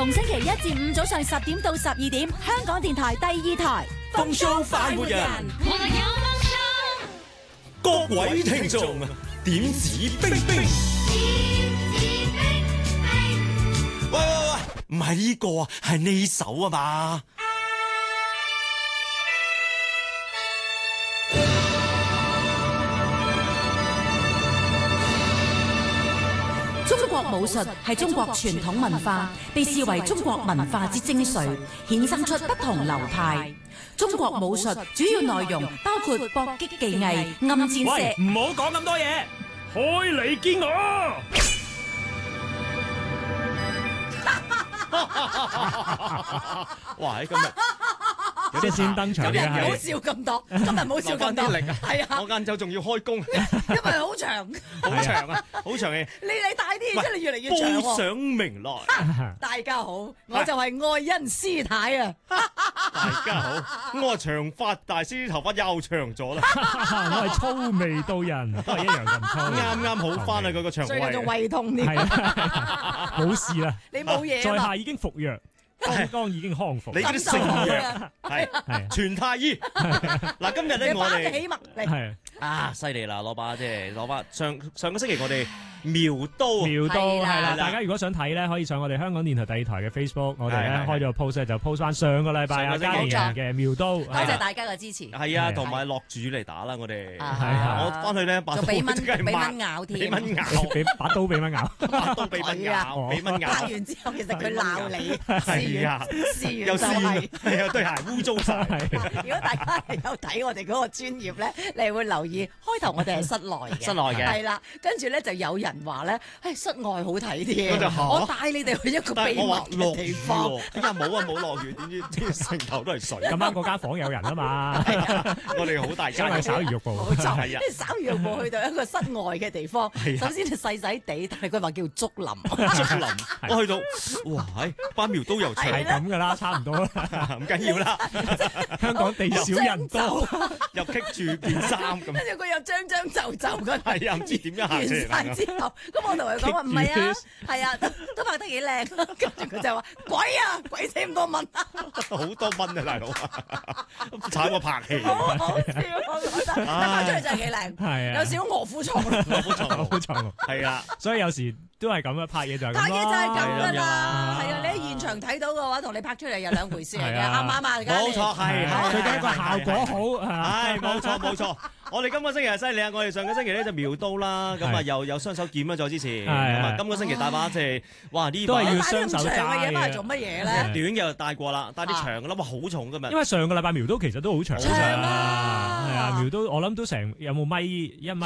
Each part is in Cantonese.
逢星期一至五早上10點到12點，香港電台第2台風騷快活人，各位聽眾點指兵兵。喂，唔係呢個啊，係呢首啊嘛。 中國武術係中國傳統文化，被視為中國文化之精髓，衍生出不同流派。中國武術主要內容包括搏擊技藝、暗箭射。 喂，唔好講咁多嘢，開嚟見我！ 哇！今日有啲先登場嘅唔好笑咁多，今日唔好笑咁多，係啊！ 我晏晝仲要開工， 因為好長， 好長啊，好長嘅。 你大啲，真係越嚟越長報上名來， 大家好，我就係愛恩師太啊！ 大家好，我係長髮大師，頭髮又長咗啦。 我係粗眉道人，都係一樣咁粗。 啱啱好翻啊！嗰個腸最近仲胃胃痛添， 冇事啦。 你冇嘢在嘛？ 下已經服藥，剛剛已經康復。 你嗰啲成藥係全太醫。嗱，今日咧我哋起脈嚟係啊犀利啦，攞把即係攞把上個星期我哋苗刀係啦。 係啦大家如果想睇咧，可以上我哋香港電台第2台嘅 Facebook，我哋咧係開咗個 post 咧，就 post 翻上個禮拜啊嘉年嘅苗刀。 多謝大家嘅支持， 係啊，同埋落主嚟打啦，我哋啊我翻去咧把刀仲俾蚊即刻俾抹蚊咬添， 俾蚊咬， 俾把刀俾蚊咬， 把刀俾蚊咬，俾蚊咬。 拍完之後，其實佢鬧你， 係啊，又試完就係。 係啊，對鞋污糟晒。 如果大家係有睇我哋嗰個專頁咧，你會留意開頭我哋係室內嘅， 室內嘅係啦，跟住咧就有人話咧，室外好睇啲我就嚇我帶你哋去一個秘密但係我話落嘅地雨方。 喎，哎呀冇啊冇落雨，點知成頭都係水。 咁啱嗰間房有人啊嘛， 我哋好大間因為稍如玉步。 冇錯， 係啊即係稍如步去到一個室外嘅地方。 係啊首先係細細地，但係佢話叫竹林。 竹林，我去到，哇！把苗刀又長， 係咁噶啦，差唔多啦。 唔緊要啦， 香港地少人多， 又棘住件衫咁。 跟住佢又將就咁。 係啊，唔知點樣行完出嚟晒之後，咁我同佢講話唔係啊，係啊，都拍得幾靚。跟住佢就話：鬼啊，鬼死咁多蚊啊！ 好多蚊啊，大佬，慘過拍戲。 好好笑，我覺得。但拍出嚟真係幾靚， 係啊有少少臥虎藏龍。 好重。 係啊， 所以有時都係咁啊，拍嘢就係咁咯。 拍嘢就係咁㗎係啦， 啊係啊！你喺現場睇到嘅話，同你拍出嚟有兩回事嚟嘅， 係啊啱唔啱啊？ 冇錯，係最緊要個效果好。 係冇錯冇錯。我哋今個星期係犀利啊！我哋上個星期咧就苗刀啦，咁啊又有雙手劍啦，再之前咁啊，今個星期帶把即係哇呢把都係要帶啲咁長嘅嘢嘅翻嚟做乜嘢咧？ 短嘅帶過啦，帶啲長嘅啦，哇好重㗎嘛！ 因為上個禮拜苗刀其實都好長， 長啊係啊，苗刀我諗都成有冇1.2米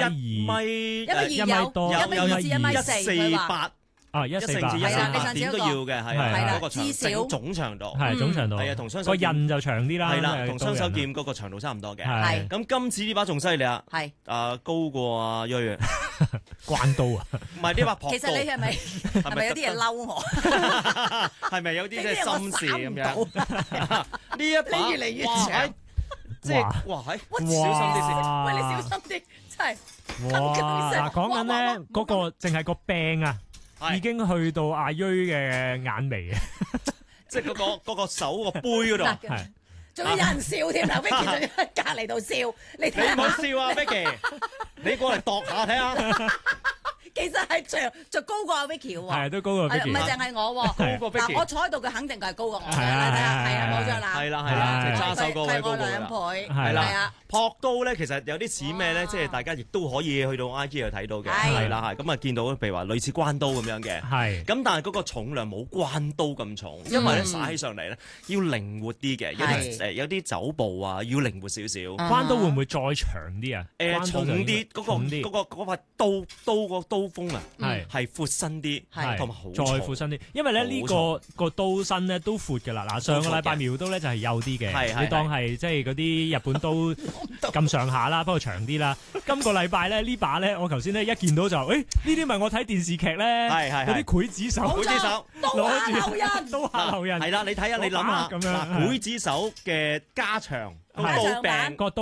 1.2有多 1.2至1.4佢話。 1.48。 啊 1.4至係啦你上 1.8點次嗰個都要嘅，係係啦嗰個長至少總長度係總長度， 係啊，同雙手個劍刃就長啲啦， 係啦，同雙手刀刃劍嗰個長度差唔多嘅。 係咁今次呢把仲犀利啊！ 係高過阿瑞啊， 關刀啊， 唔係呢把朴其實你係咪有啲嘢嬲我？ 係咪有啲即係心事咁樣？ 樣？ 呢一把你越嚟越哇長， 即係哇係，小心啲先。 喂，你小心啲，真係。 哇！嗱，講緊咧嗰個淨係個病啊， 係已經去到阿瑞嘅眼眉啊， 即係嗰個手個杯嗰度。 係仲要有人笑添，嗱，Vicky 仲要喺隔離度笑，你你睇下， 唔好笑啊，Vicky！你過嚟度下睇下。 其實係仲高過阿 Vicky 喎， 係都高過係唔 Vicky 係淨係我喎？ 高過 Vicky 嗱，我坐喺度，佢肯定佢係高過我嘅， 係啊你睇下， 係啊係啊，冇錯啦， 係啦係啦， 係揸手嗰位高過兩啦。 倍， 係啦係啊。 撲刀咧，其實有啲似咩咧？ 哇即係大家亦都可以去到 IG 去睇到嘅， 係係啦，係咁啊，見到譬如話類似關刀咁樣嘅， 係咁但係嗰個重量冇關刀咁重，因為咧耍起上嚟咧要靈活啲嘅，有啲走步啊要靈活少少。 關刀會唔會再長啲啊？關刀就重啲， 重啲嗰塊刀個刀鋒啊， 係係闊身啲， 係同埋好再闊身啲，因為咧呢個刀身咧都闊㗎啦。嗱，上個禮拜苗刀咧就係幼啲嘅，你當係即係嗰啲日本刀咁上下啦，不過長啲啦。今個禮拜咧呢把咧，我頭先咧一見到就，誒呢啲咪我睇電視劇咧， 係嗰啲劊子手， 劊子手刀下留人， 刀下留人， 係啦，你睇下，你諗下咁樣劊子手嘅加長個刀柄。